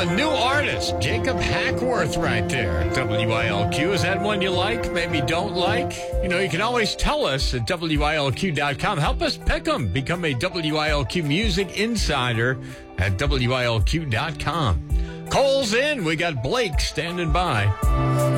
a new artist, Jacob Hackworth right there. WILQ, is that one you like, maybe don't like? You know, you can always tell us at WILQ.com. Help us pick them. Become a WILQ Music Insider at WILQ.com. Cole's in. We got Blake standing by.